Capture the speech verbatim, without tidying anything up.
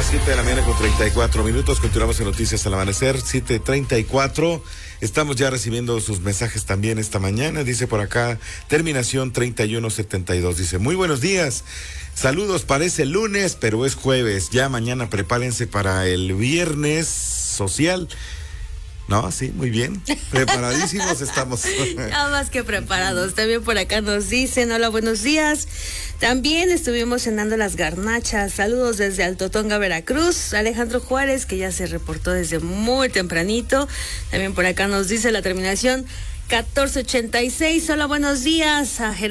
las siete de la mañana con treinta y cuatro minutos. Continuamos en Noticias al Amanecer, siete treinta y cuatro. Estamos ya recibiendo sus mensajes también esta mañana. Dice por acá, terminación treinta y uno setenta y dos. Dice, muy buenos días. Saludos, parece lunes, pero es jueves. Ya mañana prepárense para el viernes social. No, sí, muy bien. Preparadísimos estamos. Nada más que preparados. También por acá nos dicen, hola, buenos días. También estuvimos cenando las garnachas. Saludos desde Altotonga, Veracruz. Alejandro Juárez, que ya se reportó desde muy tempranito. También por acá nos dice la terminación catorce ochenta y seis. Hola, buenos días. A Gerardo